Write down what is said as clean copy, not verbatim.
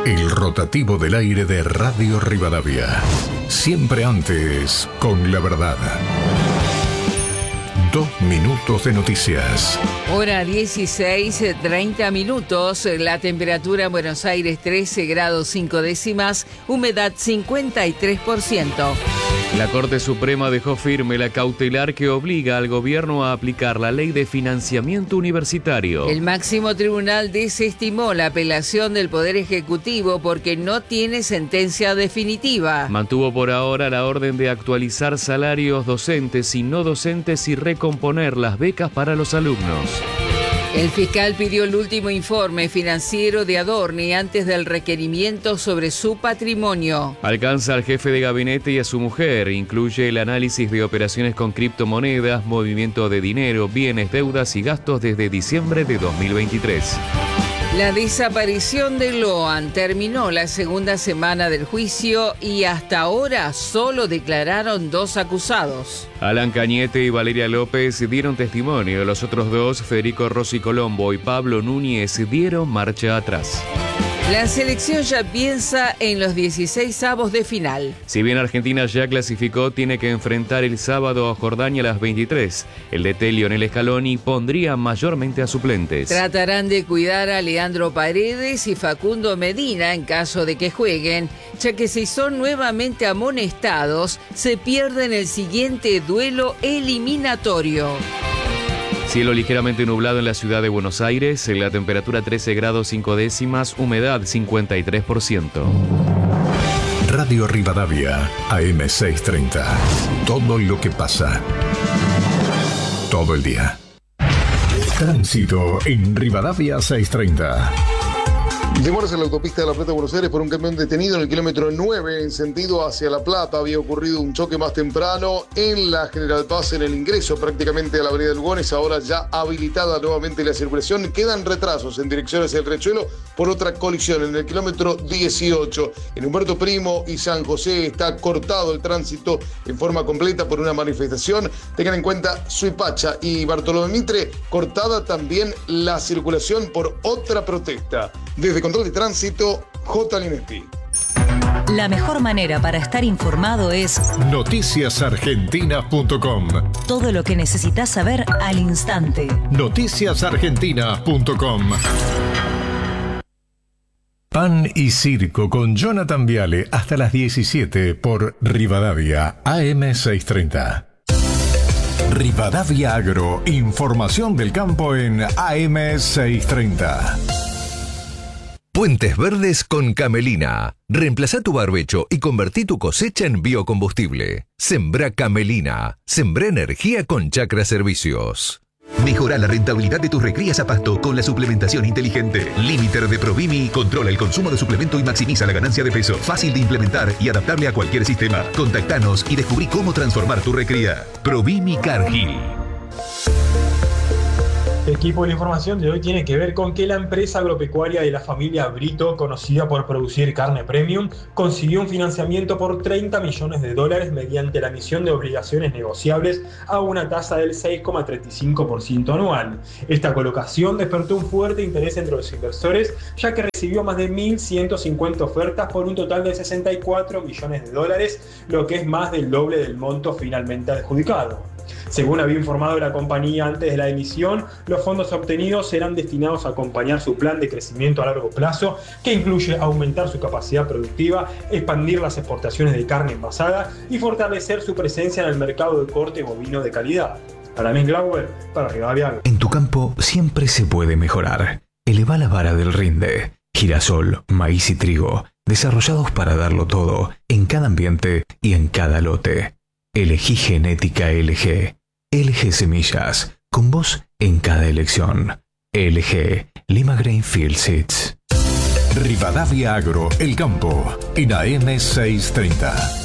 El rotativo del aire de Radio Rivadavia. Siempre antes, con la verdad. 2 minutos de noticias. Hora 16:30 minutos. La temperatura en Buenos Aires 13 grados 5 décimas. Humedad 53%. La Corte Suprema dejó firme la cautelar que obliga al gobierno a aplicar la ley de financiamiento universitario. El máximo tribunal desestimó la apelación del Poder Ejecutivo porque no tiene sentencia definitiva. Mantuvo por ahora la orden de actualizar salarios docentes y no docentes y recomponer las becas para los alumnos. El fiscal pidió el último informe financiero de Adorni antes del requerimiento sobre su patrimonio. Alcanza al jefe de gabinete y a su mujer. Incluye el análisis de operaciones con criptomonedas, movimiento de dinero, bienes, deudas y gastos desde diciembre de 2023. La desaparición de Loan terminó la segunda semana del juicio y hasta ahora solo declararon 2 acusados. Alan Cañete y Valeria López dieron testimonio. Los otros 2, Federico Rossi Colombo y Pablo Núñez, dieron marcha atrás. La selección ya piensa en los 16avos de final. Si bien Argentina ya clasificó, tiene que enfrentar el sábado a Jordania a las 23. El DT Lionel Scaloni pondría mayormente a suplentes. Tratarán de cuidar a Leandro Paredes y Facundo Medina en caso de que jueguen, ya que si son nuevamente amonestados, se pierden el siguiente duelo eliminatorio. Cielo ligeramente nublado en la ciudad de Buenos Aires, la temperatura 13 grados 5 décimas, humedad 53%. Radio Rivadavia, AM 630. Todo lo que pasa. Todo el día. Tránsito en Rivadavia 630. Demoras en la autopista de La Plata, Buenos Aires, por un camión detenido en el kilómetro 9 en sentido hacia La Plata. Había ocurrido un choque más temprano en la General Paz, en el ingreso prácticamente a la avenida Lugones. Ahora ya habilitada nuevamente la circulación. Quedan retrasos en dirección hacia el Riachuelo por otra colisión en el kilómetro 18. En Humberto Primo y San José está cortado el tránsito en forma completa por una manifestación. Tengan en cuenta Suipacha y Bartolomé Mitre, cortada también la circulación por otra protesta. Desde Control de Tránsito, J. Linetti. La mejor manera para estar informado es noticiasargentinas.com. Todo lo que necesitas saber al instante. Noticiasargentinas.com. Pan y Circo con Jonathan Viale hasta las 17 por Rivadavia, AM 630. Rivadavia Agro, información del campo en AM 630. Puentes Verdes con Camelina. Reemplazá tu barbecho y convertí tu cosecha en biocombustible. Sembrá Camelina. Sembrá energía con Chacra Servicios. Mejora la rentabilidad de tus recrías a pasto con la suplementación inteligente. Limiter de Provimi controla el consumo de suplemento y maximiza la ganancia de peso. Fácil de implementar y adaptable a cualquier sistema. Contactanos y descubrí cómo transformar tu recría. Provimi Cargill. El equipo de la información de hoy tiene que ver con que la empresa agropecuaria de la familia Brito, conocida por producir carne premium, consiguió un financiamiento por $30 millones mediante la emisión de obligaciones negociables a una tasa del 6,35% anual. Esta colocación despertó un fuerte interés entre los inversores, ya que recibió más de 1.150 ofertas por un total de $64 millones, lo que es más del doble del monto finalmente adjudicado. Según había informado la compañía antes de la emisión, los fondos obtenidos serán destinados a acompañar su plan de crecimiento a largo plazo, que incluye aumentar su capacidad productiva, expandir las exportaciones de carne envasada y fortalecer su presencia en el mercado de corte bovino de calidad. Alamín Glauber, para Rivadavia. En tu campo siempre se puede mejorar. Eleva la vara del rinde. Girasol, maíz y trigo, desarrollados para darlo todo, en cada ambiente y en cada lote. Elegí genética LG. LG Semillas, con vos en cada elección. LG, Lima Grainfield Seeds. Rivadavia Agro, el campo, en AM 630.